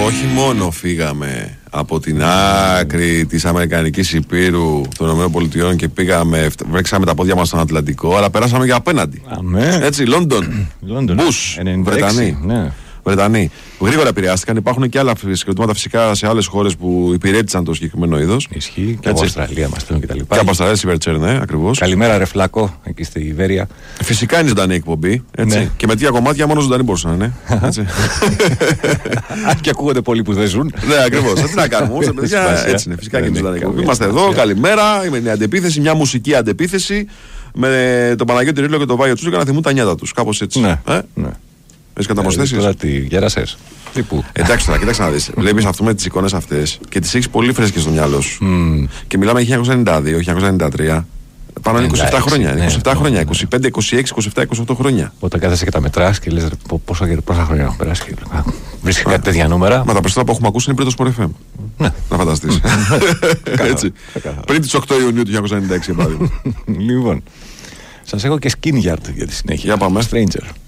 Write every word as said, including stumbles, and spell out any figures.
όχι μόνο φύγαμε από την άκρη της Αμερικανικής Υπήρου των ΗΠΑ και πήγαμε, βρέξαμε τα πόδια μας στον Ατλαντικό, αλλά περάσαμε και απέναντι. Αμέ. Έτσι, Λόντον, Μπούς, Βρετανοί. Ναι. Βρετανοί. Γρήγορα επηρεάστηκαν. Υπάρχουν και άλλα συγκροτήματα φυσικά σε άλλες χώρες που υπηρέτησαν το συγκεκριμένο είδος. Ισχύει και από Αυστραλία μας στέλνουν κτλ. Και από Αυστραλία, Σιβερτσέρ, ναι, ακριβώς. Καλημέρα, ρε Φλακό, εκεί στη Ιβέρεια. Φυσικά είναι ζωντανή εκπομπή. Έτσι. Ναι. Και με τρία κομμάτια μόνο ζωντανή μπορούσαν να είναι. Αν και ακούγονται πολλοί που δεν ζουν. Ναι, ακριβώς. Τι να κάνουμε. Έτσι είναι. Φυσικά και είναι ζωντανή εκπομπή. Είμαστε εδώ. Καλημέρα. Είναι μια αντεπίθεση, μια μουσική αντεπίθεση με τον Παναγιώτη Ρίλο και τον Βάιο Τσούζο για να θυμούν τα νιάτα τους. Κάπως έτσι. Ναι. Έχεις καταπροσθέσεις? Τώρα τι γέρασες? Εντάξει τώρα, κοίταξε να δεις. Βλέπεις αυτό με τις εικόνες αυτές και τις έχεις πολύ φρέσκες στο μυαλό σου. Mm. Και μιλάμε για χίλια εννιακόσια ενενήντα δύο, χίλια εννιακόσια ενενήντα τρία. Πάνω είναι είκοσι επτά χρόνια. Ναι, είκοσι επτά χρόνια. είκοσι πέντε, είκοσι έξι, είκοσι επτά, είκοσι οκτώ χρόνια. Όταν κάθεσαι και τα μετράς και λες πόσα, πόσα χρόνια έχουν περάσει. Βρίσκει κάτι τέτοια νούμερα. Μα τα περισσότερα που έχουμε ακούσει είναι πριν το Sport εφ εμ. Ναι. Να φανταστείς. Έτσι. Πριν τις οκτώ Ιουνίου του χίλια εννιακόσια ενενήντα έξι, για παράδειγμα. Λοιπόν, σας έχω και Skin Yard για τη συνέχεια. Για πάμε. Stranger.